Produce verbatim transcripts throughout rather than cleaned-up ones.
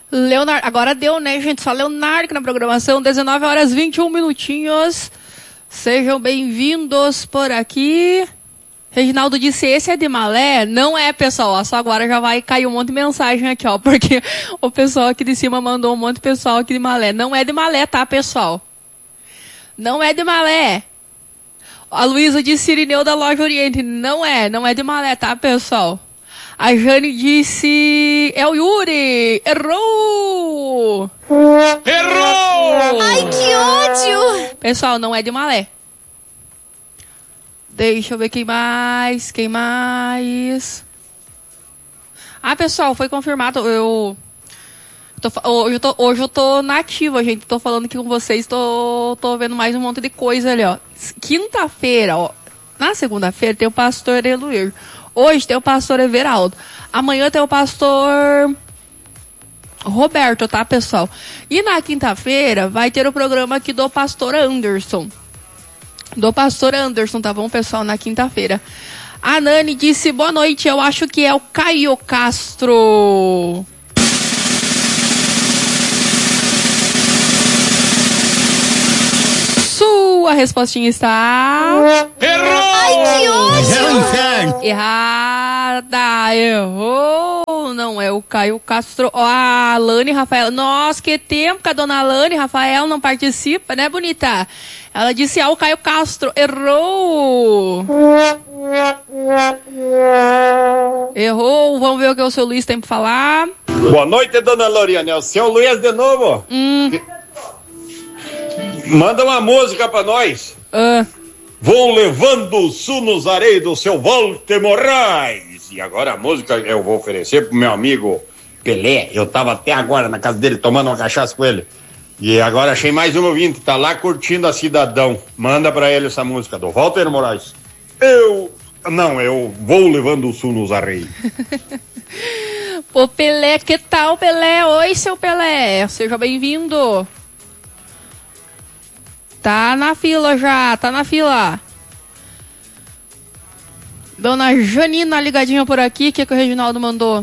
Leonardo, agora deu, né, gente? Só Leonardo aqui na programação, dezenove horas e vinte e um minutinhos. Sejam bem-vindos por aqui. Reginaldo disse, esse é de Malé? Não é, pessoal, ó, só agora já vai cair um monte de mensagem aqui, ó, porque o pessoal aqui de cima mandou um monte de pessoal aqui de Malé. Não é de Malé, tá, pessoal? Não é de Malé. A Luísa disse Irineu da Loja Oriente. Não é, não é de Malé, tá, pessoal? A Jane disse... É o Yuri! Errou! Errou! Ai, que ódio! Pessoal, não é de Malé. Deixa eu ver quem mais. Quem mais? Ah, pessoal, foi confirmado. Eu... Tô, hoje, eu tô, hoje eu tô nativa, gente. Tô falando aqui com vocês. Tô, tô vendo mais um monte de coisa ali, ó. Quinta-feira, ó. Na segunda-feira tem o pastor Eluir. Hoje tem o pastor Everaldo. Amanhã tem o pastor Roberto, tá, pessoal? E na quinta-feira vai ter o programa aqui do pastor Anderson. Do pastor Anderson, tá bom, pessoal? Na quinta-feira. A Nani disse, boa noite, eu acho que é o Caio Castro. Sua respostinha está... Errou! Ai, que ódio! Errada! Errou! Não é o Caio Castro. Ó, a Lani Rafaela. Nossa, que tempo que a dona Lani Rafaela não participa, né, bonita? Ela disse, ah, o Caio Castro. Errou! Errou. Vamos ver o que o seu Luiz tem pra falar. Boa noite, dona Loriane. É o seu Luiz de novo. Hum. Manda uma música pra nós. Ah. Vou levando o sul nos areios do seu Walter Moraes. E agora a música eu vou oferecer pro meu amigo Pelé. Eu tava até agora na casa dele tomando uma cachaça com ele. E agora achei mais um ouvinte, tá lá curtindo a Cidadão. Manda pra ele essa música do Walter Moraes. Eu... Não, eu vou levando o sul nos areios. Pô, Pelé, que tal, Pelé? Oi, seu Pelé. Seja bem-vindo. Tá na fila já, tá na fila. Dona Janina ligadinha por aqui, o que, que o Reginaldo mandou?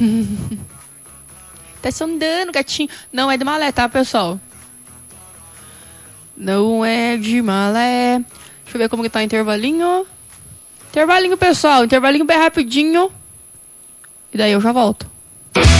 Tá sondando, gatinho. Não é de Malé, tá, pessoal? Não é de Malé. Deixa eu ver como que tá o intervalinho. Intervalinho, pessoal. Intervalinho bem rapidinho. E daí eu já volto.